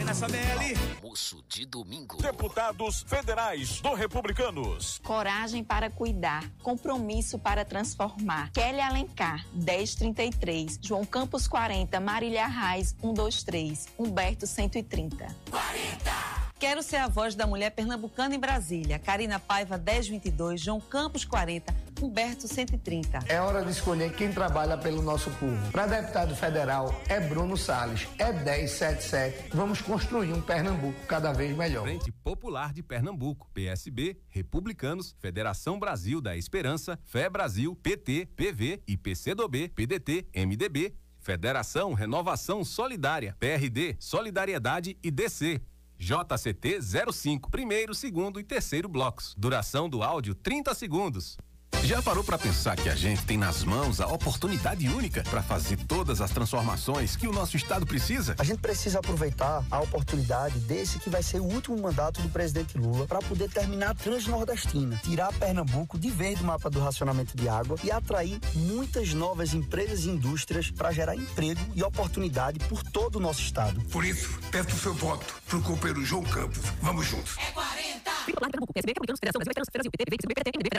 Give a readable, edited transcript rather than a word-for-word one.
nessa BL. Almoço de domingo. Deputados federais do Republicanos. Coragem para cuidar, compromisso para transformar. Kelly Alencar, 1033. João Campos, 40. Marília Reis, 123. Humberto, 130. 40! Quero ser a voz da mulher pernambucana em Brasília. Karina Paiva, 1022. João Campos, 40. Humberto, 130. É hora de escolher quem trabalha pelo nosso povo. Para deputado federal é Bruno Salles, é 1077. Vamos construir um Pernambuco cada vez melhor. Frente Popular de Pernambuco, PSB, Republicanos, Federação Brasil da Esperança, Fé Brasil, PT, PV e PCdoB, PDT, MDB, Federação Renovação Solidária, PRD, Solidariedade e DC. JCT 05, primeiro, segundo e terceiro blocos. Duração do áudio 30 segundos. Já parou para pensar que a gente tem nas mãos a oportunidade única para fazer todas as transformações que o nosso estado precisa? A gente precisa aproveitar a oportunidade desse que vai ser o último mandato do presidente Lula para poder terminar a Transnordestina, tirar Pernambuco de vez do mapa do racionamento de água e atrair muitas novas empresas e indústrias para gerar emprego e oportunidade por todo o nosso estado. Por isso, peço o seu voto pro companheiro João Campos. Vamos juntos. É 40! PSB, Republicanos, Federação Brasil, Esperança, Brasil, PT, PV, PCB, PDT, MDB,